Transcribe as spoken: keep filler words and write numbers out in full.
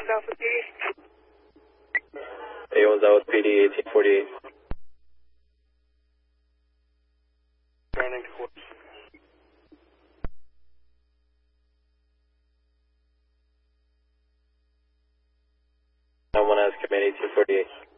one Southwest P D. A one Southwest P D, eighteen forty-eight. Turning to course. nine one has command eighteen forty-eight.